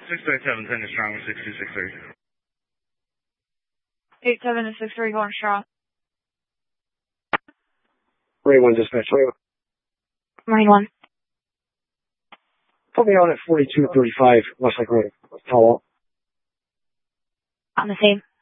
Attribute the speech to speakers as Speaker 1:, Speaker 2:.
Speaker 1: 637, 10 is strong with 6263.
Speaker 2: 87 to 63 going strong.
Speaker 3: Marine 1 dispatch.
Speaker 2: Marine 1.
Speaker 3: Put me on at 4235 Westlake Road. Follow up.
Speaker 2: On the same.